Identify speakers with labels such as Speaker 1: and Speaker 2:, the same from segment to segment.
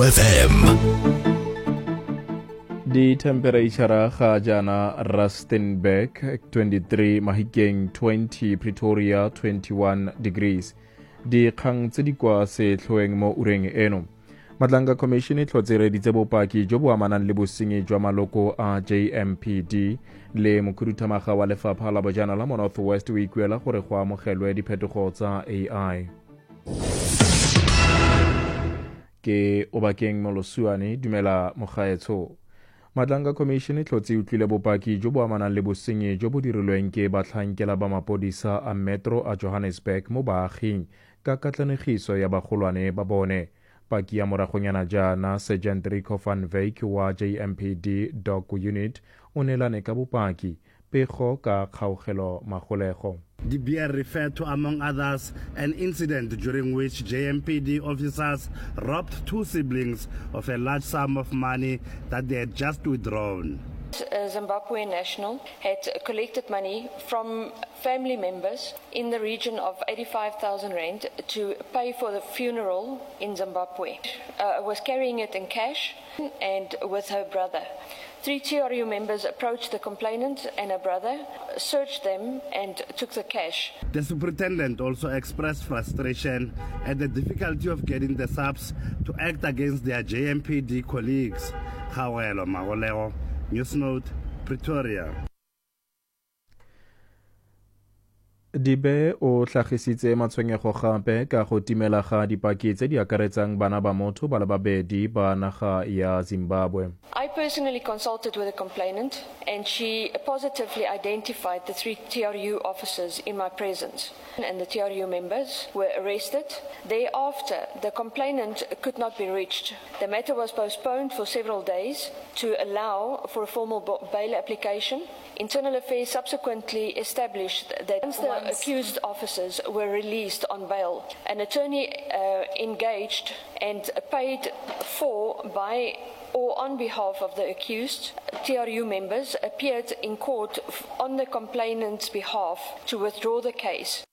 Speaker 1: FM.
Speaker 2: Di temperature ga jana Rustenburg 23, Mahikeng 20, Pretoria 21 degrees. Di kgang tse di kwa setlhoeng mo ureng eno. Matlanga Commission e tlhotsereditse bopaki jo bo amanang le bosenyi jwa maloko a JMPD le mokhuduthamaga wa lefapha la bojanala mo North West o ikuela gore go amogelwe diphetogo tsa AI. Ke Obakeng Molosuane, dumela mogaetsho. Matlanga Commission e tlhotse utlwile bopaki jo bo amanang le bosenyi jo bo dirilweng ke batlhankela ba mapodisa a Metro a Johannesburg mo baaging ka katlanegiso ya bagolwane ba bone. Paki ya moragonyana jaana Sergeant Rico van Wyk wa JMPD Dog Unit o neelane ka bopaki pego ka kgaogelo magolego.
Speaker 3: The BR referred to, among others, an incident during which JMPD officers robbed two siblings of a large sum of money that they had just withdrawn.
Speaker 4: Zimbabwe National had collected money from family members in the region of 85,000 rand to pay for the funeral in Zimbabwe. Was carrying it in cash and with her brother. 3 TRU members approached the complainant and her brother, searched them and took the cash.
Speaker 3: The superintendent also expressed frustration at the difficulty of getting the subs to act against their JMPD colleagues. Khawelo Magolego, Newsnote, Pretoria.
Speaker 2: Dibe o tlhagisitse matshwenyego gape ka go timela ga dipaki tse di akaretsang bana ba motho ba le babedi ba naga ya Zimbabwe.
Speaker 4: I personally consulted with the complainant and she positively identified the 3 TRU officers in my presence, and the TRU members were arrested. Thereafter, the complainant could not be reached. The matter was postponed for several days to allow for a formal bail application. Internal Affairs subsequently established that once the accused officers were released on bail, an attorney engaged and paid for by or on behalf of the accused TRU members appeared in court on the complainant's behalf to withdraw the case.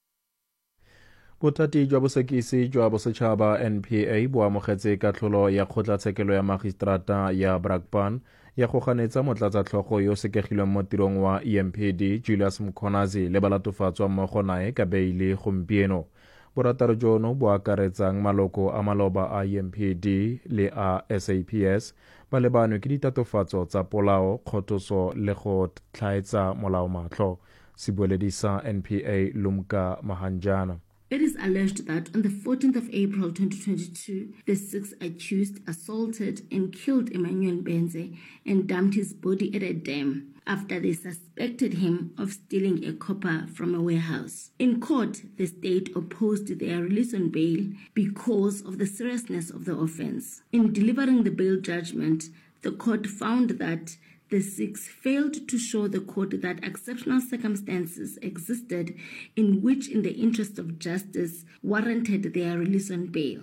Speaker 2: Botati jwa bosekisi jwa bosetšhaba NPA bo amogetse katlholo ya kgotlatshekelo ya magistrata ya Brakpan ya go ganetsa motlatsatlhogo yo sekegilweng mo tirong wa EMPD Julius Mkhonazi le balatofatswa mmogo nae ka beile gompieno. Borataro jono bo akaretsang maloko a maloba a EMPD le a SAPS ba lebanwe ke ditatofatso tsa polao, kgothoso le go tlhaetsa molao matlho. Sebueledi sa NPA Lumka Mahanjana.
Speaker 5: It is alleged that on the 14th of April 2022, the 6 accused assaulted and killed Emmanuel Benze and dumped his body at a dam after they suspected him of stealing a copper from a warehouse. In court, the state opposed their release on bail because of the seriousness of the offense. In delivering the bail judgment, the court found that the 6 failed to show the court that exceptional circumstances existed in which, in the interest of justice, warranted their release on bail.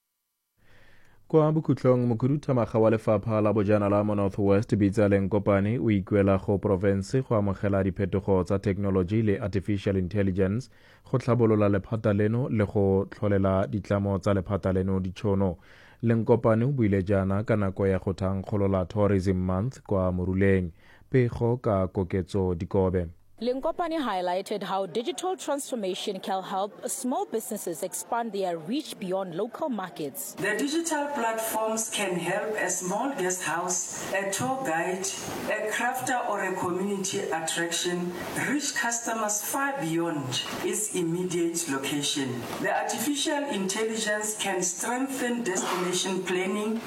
Speaker 2: Kwa bokhutlong mokhuduthamaga wa lefapha la bojanala mo North West Bitsaleng Kopane o ikuela go province go amogela diphetogo tsa technology le artificial intelligence go tlhabolola lephata leno le go tlholela ditlamo tsa lephata leno ditšhono. Lenkopane o buile jaana ka nako ya go thankgolola Tourism Month kwa Moruleng pego ka koketso dikobe.
Speaker 6: Lenkopane highlighted how digital transformation can help small businesses expand their reach beyond local markets.
Speaker 7: The digital platforms can help a small guest house, a tour guide, a crafter or a community attraction reach customers far beyond its immediate location. The artificial intelligence can strengthen destination planning